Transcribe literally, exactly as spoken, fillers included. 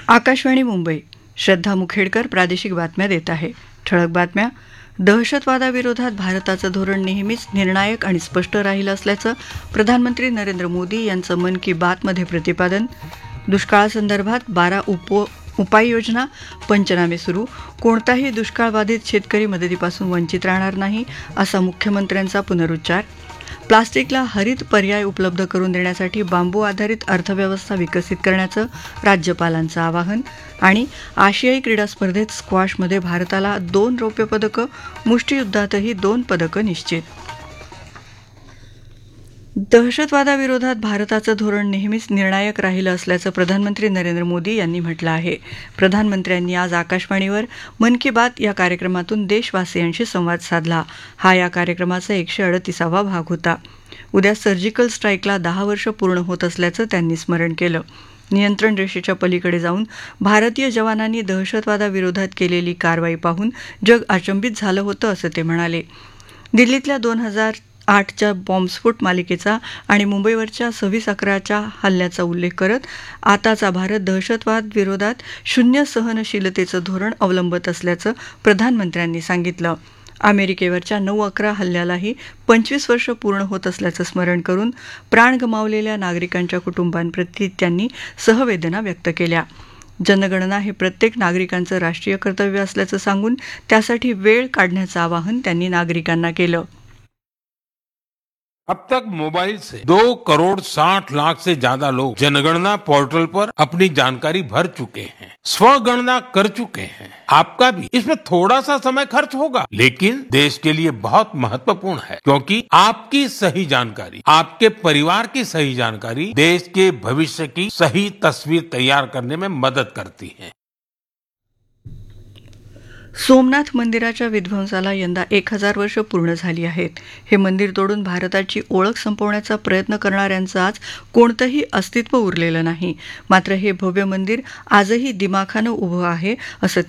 आकाशवाणी मुंबई. श्रद्धा मुखेडकर प्रादेशिक बातम्या देत आहे. ठळक बातम्या. दहशतवादाविरोधात भारताचं धोरण नेहमीच निर्णायक आणि स्पष्ट राहिलं असल्याचं प्रधानमंत्री नरेंद्र मोदी यांचं मन की बातमध्ये प्रतिपादन. दुष्काळासंदर्भात बारा उप उपाययोजना, पंचनामे सुरू. कोणताही दुष्काळबाधित शेतकरी मदतीपासून वंचित राहणार नाही, असा मुख्यमंत्र्यांचा पुनरुच्चार. प्लास्टिकला हरित पर्याय उपलब्ध करून देण्यासाठी बांबू आधारित अर्थव्यवस्था विकसित करण्याचं राज्यपालांचं आवाहन. आणि आशियाई क्रीडा स्पर्धेत स्क्वॉशमध्ये भारताला दोन रौप्य पदकं, मुष्टियुद्धातही दोन पदकं निश्चित. दहशतवादाविरोधात भारताचं धोरण नेहमीच निर्णायक राहिलं असल्याचं प्रधानमंत्री नरेंद्र मोदी यांनी म्हटलं आहे. प्रधानमंत्र्यांनी आज आकाशवाणीवर मन की बात या कार्यक्रमातून देशवासियांशी संवाद साधला. हा या कार्यक्रमाचा एकशे अडतीसावा भाग होता. उद्या सर्जिकल स्ट्राईकला दहा वर्ष पूर्ण होत असल्याचं त्यांनी स्मरण केलं. नियंत्रण रेषेच्या पलीकडे जाऊन भारतीय जवानांनी दहशतवादाविरोधात केलेली कारवाई पाहून जग अचंबित झालं होतं, असं ते म्हणाले. दिल्लीतल्या दोन हजार आठच्या बॉम्बस्फोट मालिकेचा आणि मुंबईवरच्या सव्वीस अकराच्या हल्ल्याचा उल्लेख करत आताचा भारत दहशतवाद विरोधात शून्य सहनशीलतेचं धोरण अवलंबत असल्याचं प्रधानमंत्र्यांनी सांगितलं. अमेरिकेवरच्या नऊ अकरा हल्ल्यालाही पंचवीस वर्ष पूर्ण होत असल्याचं स्मरण करून प्राण गमावलेल्या नागरिकांच्या कुटुंबांप्रती त्यांनी सहवेदना व्यक्त केल्या. जनगणना हे प्रत्येक नागरिकांचं राष्ट्रीय कर्तव्य असल्याचं सांगून त्यासाठी वेळ काढण्याचं आवाहन त्यांनी नागरिकांना केलं. अब तक मोबाइल से दो करोड़ साठ लाख से ज्यादा लोग जनगणना पोर्टल पर अपनी जानकारी भर चुके हैं, स्वगणना कर चुके हैं. आपका भी इसमें थोड़ा सा समय खर्च होगा, लेकिन देश के लिए बहुत महत्वपूर्ण है, क्योंकि आपकी सही जानकारी, आपके परिवार की सही जानकारी देश के भविष्य की सही तस्वीर तैयार करने में मदद करती है. सोमनाथ मंदिराच्या विध्वंसाला यंदा एक हजार वर्ष पूर्ण झाली आहेत. हे मंदिर तोडून भारताची ओळख संपवण्याचा प्रयत्न करणाऱ्यांचं आज कोणतंही अस्तित्व उरलेलं नाही. मात्र हे भव्य मंदिर आजही दिमाखानं उभं आहे, असं